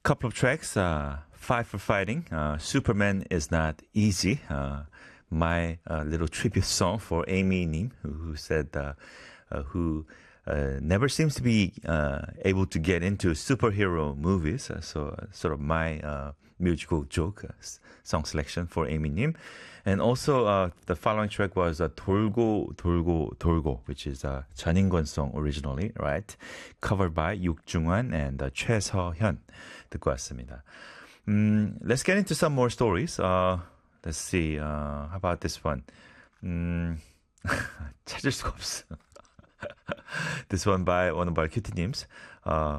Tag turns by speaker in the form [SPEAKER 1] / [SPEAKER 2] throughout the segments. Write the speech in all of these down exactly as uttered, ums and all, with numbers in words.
[SPEAKER 1] Couple of tracks, uh, Fight for Fighting, uh, Superman is Not Easy, uh, my uh, little tribute song for Amy Nim, who, who said, uh, uh, who uh, never seems to be uh, able to get into superhero movies. Uh, so, uh, sort of my uh, musical joke uh, song selection for Amy Nim. And also, uh, the following track was uh, 돌고 돌고 돌고, which is a 전인권 song originally, right? Covered by 육중환 and uh, 최서현. 듣고 왔습니다. Um, let's get into some more stories. Uh, let's see. Uh, how about this one? Um, 찾을 수가 없어. This one by one of our cutie-names. Uh,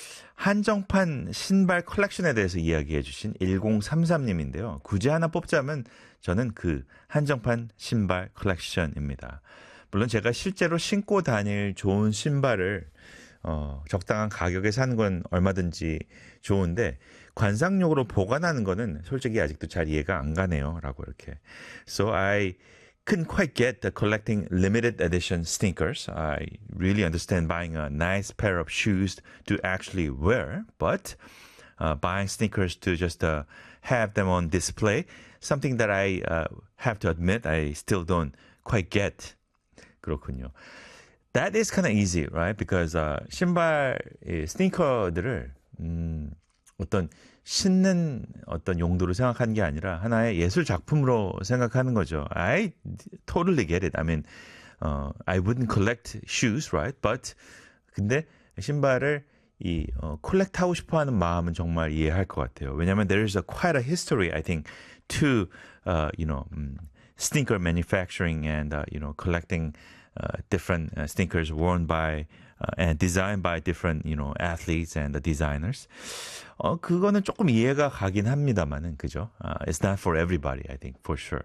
[SPEAKER 1] 한정판 신발 컬렉션에 대해서 이야기해 주신 일공삼삼 님인데요. 굳이 하나 뽑자면 저는 그 한정판 신발 컬렉션입니다. 물론 제가 실제로 신고 다닐 좋은 신발을 어, 적당한 가격에 사는 건 얼마든지 좋은데 관상용으로 보관하는 거는 솔직히 아직도 잘 이해가 안 가네요. 라고 이렇게. So I couldn't quite get the collecting limited edition sneakers. I really understand buying a nice pair of shoes to actually wear, but uh, buying sneakers to just uh, have them on display, something that I uh, have to admit I still don't quite get. 그렇군요. That is kind of easy, right? Because uh, 신발, 이 스니커들을 음, 어떤 신는 어떤 용도로 생각하는 게 아니라 하나의 예술 작품으로 생각하는 거죠. I totally get it. I mean, uh, I wouldn't collect shoes, right? But 근데 신발을 이 어, 콜렉트하고 싶어하는 마음은 정말 이해할 것 같아요. 왜냐하면 there is a quite a history, I think, to uh, you know um, sneaker manufacturing and uh, you know collecting uh, different uh, sneakers worn by uh, and designed by different you know athletes and the designers. 어 그거는 조금 이해가 가긴 합니다만은 그죠? Uh, it's not for everybody, I think, for sure.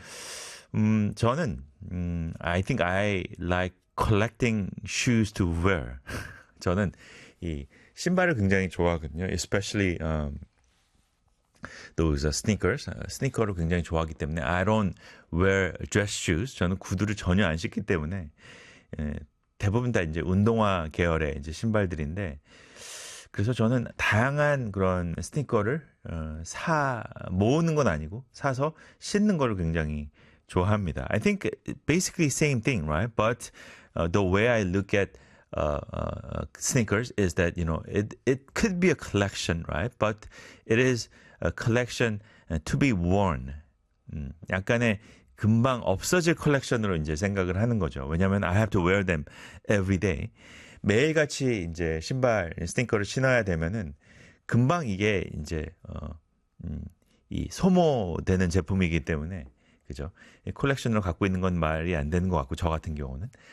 [SPEAKER 1] 음 저는 음 I think I like collecting shoes to wear. 저는 이 신발을 굉장히 좋아하거든요. Especially um, those uh, sneakers. Uh, 스니커를 굉장히 좋아하기 때문에 I don't wear dress shoes. 저는 구두를 전혀 안 신기 때문에 예, 대부분 다 이제 운동화 계열의 이제 신발들인데 그래서 저는 다양한 그런 스니커를 어, 사 모으는 건 아니고 사서 신는 거를 굉장히 좋아합니다. I think basically same thing, right? But uh, the way I look at uh, uh, sneakers is that you know it it could be a collection, right? But it is a collection to be worn. 음, 약간의 금방 없어질 컬렉션으로 이제 생각을 하는 거죠. 왜냐하면 I have to wear them every day. 매일같이 이제 신발, 스니커를 신어야 되면은 금방 이게 이제 어, 음, 이 소모되는 제품이기 때문에 그죠? 이 컬렉션으로 갖고 있는 건 말이 안 되는 것 같고 저 같은 경우는